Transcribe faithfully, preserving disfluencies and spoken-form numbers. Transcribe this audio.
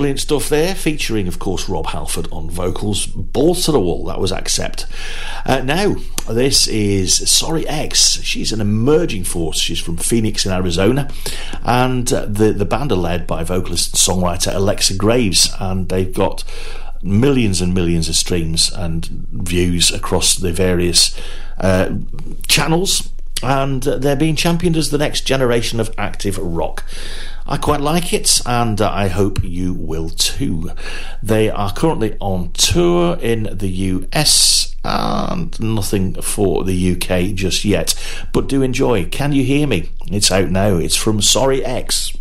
brilliant stuff there, featuring, of course, Rob Halford on vocals. Balls to the wall, that was Accept. Uh, now, this is Sorry X. She's an emerging force. She's from Phoenix in Arizona, and uh, the, the band are led by vocalist and songwriter Alexa Graves, and they've got millions and millions of streams and views across the various uh, channels, and uh, they're being championed as the next generation of active rock. I quite like it, and uh, I hope you will too. They are currently on tour in the U S and nothing for the U K just yet, but do enjoy Can You Hear Me? It's out now. It's from Sorry X.